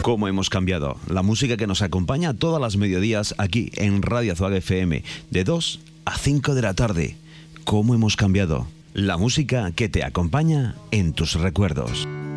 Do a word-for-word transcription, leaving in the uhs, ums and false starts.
¿Cómo hemos cambiado? La música que nos acompaña todas las mediodías aquí en Radio Azuaga F M, de dos a cinco de la tarde. ¿Cómo hemos cambiado? La música que te acompaña en tus recuerdos.